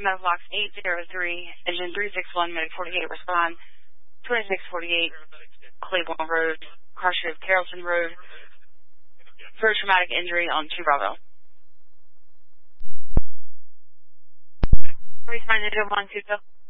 Medlox 803, engine 361, Med 48, respond. 2648, Claiborne Road, Carshove, Carrollton Road, for traumatic injury on 2 Bravo. Respond to 122.